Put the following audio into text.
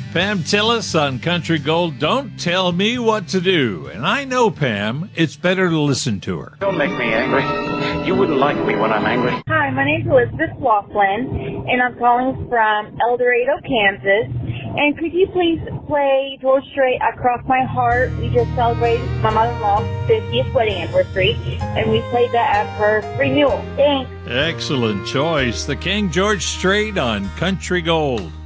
Pam Tillis on Country Gold. Don't tell me what to do. And I know, Pam, it's better to listen to her. Don't make me angry. You wouldn't like me when I'm angry. Hi, my name's Elizabeth Laughlin, and I'm calling from El Dorado, Kansas. And could you please play George Strait, I Cross My Heart? We just celebrated my mother-in-law's 50th wedding anniversary, and we played that at her renewal. Thanks. Excellent choice. The King George Strait on Country Gold.